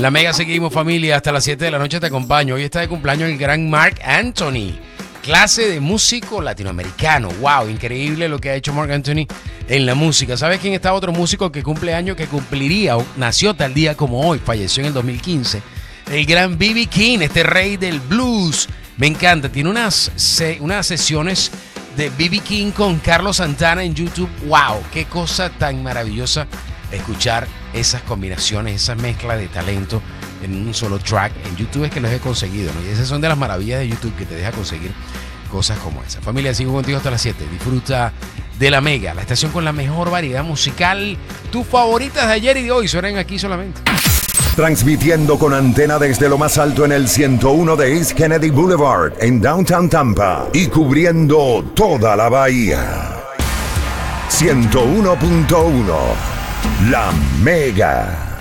la Mega seguimos, familia, hasta las 7 de la noche te acompaño. Hoy está de cumpleaños el gran Marc Anthony, clase de músico latinoamericano. Wow, increíble lo que ha hecho Marc Anthony en la música. ¿Sabes quién está otro músico que cumple años, que cumpliría o nació tal día como hoy? Falleció en el 2015. El gran B.B. King, este rey del blues. Me encanta, tiene unas sesiones de B.B. King con Carlos Santana en YouTube. ¡Wow! ¡Qué cosa tan maravillosa escuchar esas combinaciones, esas mezclas de talento en un solo track! En YouTube es que los he conseguido, ¿no? Y esas son de las maravillas de YouTube, que te deja conseguir cosas como esa. Familia, sigo contigo hasta las 7. Disfruta de La Mega, la estación con la mejor variedad musical. Tus favoritas de ayer y de hoy suenan aquí solamente. Transmitiendo con antena desde lo más alto en el 101 de East Kennedy Boulevard, en Downtown Tampa, y cubriendo toda la bahía. 101.1 La Mega.